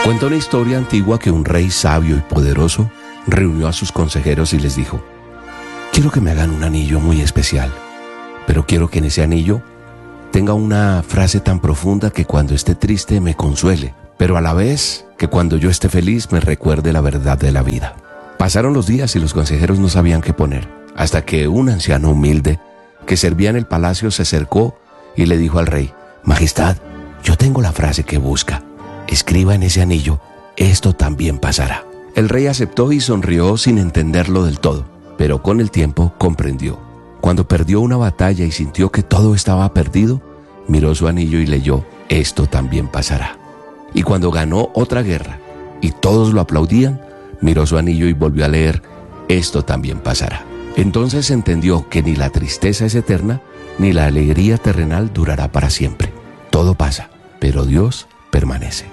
Cuenta una historia antigua que un rey sabio y poderoso reunió a sus consejeros y les dijo: quiero que me hagan un anillo muy especial, pero quiero que en ese anillo tenga una frase tan profunda que cuando esté triste me consuele, pero a la vez que cuando yo esté feliz me recuerde la verdad de la vida. Pasaron los días y los consejeros no sabían qué poner, hasta que un anciano humilde que servía en el palacio se acercó y le dijo al rey: Majestad, yo tengo la frase que busca. Escriba en ese anillo: esto también pasará. El rey aceptó y sonrió sin entenderlo del todo, pero con el tiempo comprendió. Cuando perdió una batalla y sintió que todo estaba perdido, miró su anillo y leyó: esto también pasará. Y cuando ganó otra guerra y todos lo aplaudían, miró su anillo y volvió a leer: esto también pasará. Entonces entendió que ni la tristeza es eterna, ni la alegría terrenal durará para siempre. Todo pasa, pero Dios permanece.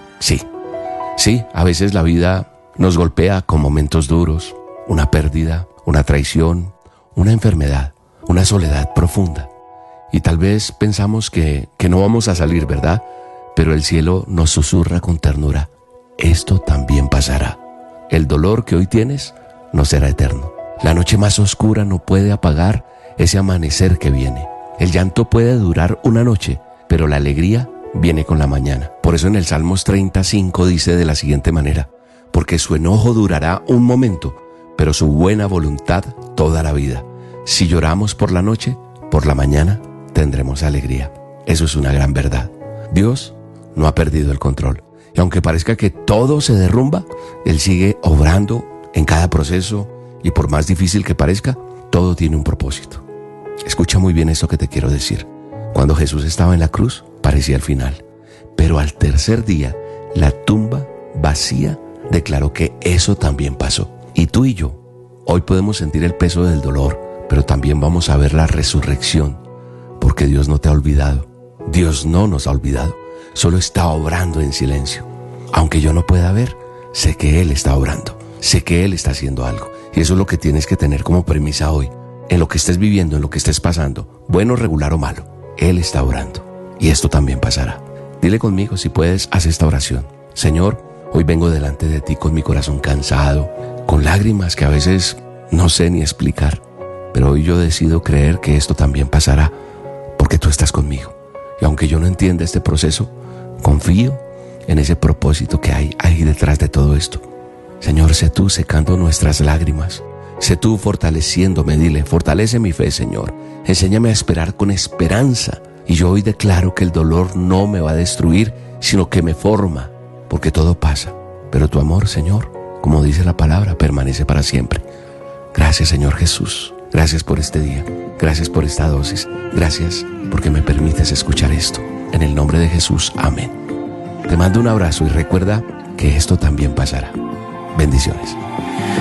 Sí, a veces la vida nos golpea con momentos duros, una pérdida, una traición, una enfermedad, una soledad profunda. Y tal vez pensamos que no vamos a salir, ¿verdad? Pero el cielo nos susurra con ternura: esto también pasará. El dolor que hoy tienes no será eterno. La noche más oscura no puede apagar ese amanecer que viene. El llanto puede durar una noche, pero la alegría viene con la mañana. Por eso en el Salmos 35 dice de la siguiente manera: porque su enojo durará un momento, pero su buena voluntad toda la vida. Si lloramos por la noche, por la mañana tendremos alegría. Eso es una gran verdad. Dios no ha perdido el control. Y aunque parezca que todo se derrumba, Él sigue obrando en cada proceso, y por más difícil que parezca, todo tiene un propósito. Escucha muy bien esto que te quiero decir. Cuando Jesús estaba en la cruz, parecía el final. Pero al tercer día, la tumba vacía declaró que eso también pasó. Y tú y yo, hoy podemos sentir el peso del dolor, pero también vamos a ver la resurrección, porque Dios no te ha olvidado. Dios no nos ha olvidado, solo está obrando en silencio. Aunque yo no pueda ver, sé que Él está obrando, sé que Él está haciendo algo. Y eso es lo que tienes que tener como premisa hoy. En lo que estés viviendo, en lo que estés pasando, bueno, regular o malo, Él está orando y esto también pasará. Dile conmigo, si puedes, haz esta oración: Señor, hoy vengo delante de ti con mi corazón cansado, con lágrimas que a veces no sé ni explicar, pero hoy yo decido creer que esto también pasará porque tú estás conmigo. Y aunque yo no entienda este proceso, confío en ese propósito que hay ahí detrás de todo esto. Señor, sé tú secando nuestras lágrimas. Sé tú fortaleciéndome. Dile: fortalece mi fe, Señor. Enséñame a esperar con esperanza. Y yo hoy declaro que el dolor no me va a destruir, sino que me forma, porque todo pasa. Pero tu amor, Señor, como dice la palabra, permanece para siempre. Gracias, Señor Jesús. Gracias por este día. Gracias por esta dosis. Gracias porque me permites escuchar esto. En el nombre de Jesús, amén. Te mando un abrazo y recuerda que esto también pasará. Bendiciones.